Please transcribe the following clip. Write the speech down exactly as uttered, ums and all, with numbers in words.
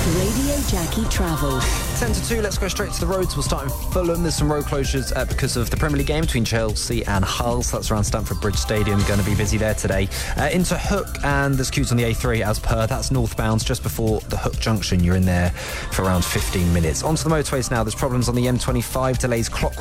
Radio Jackie Travel. ten to two, let's go straight to the roads. We'll start in Fulham. There's some road closures uh, because of the Premier League game between Chelsea and Hull. So that's around Stamford Bridge Stadium. Going to be busy there today. Uh, into Hook, and there's queues on the A three as per. That's northbound just before the Hook junction. You're in there for around fifteen minutes. Onto the motorways now. There's problems on the M twenty-five. Delays clockwise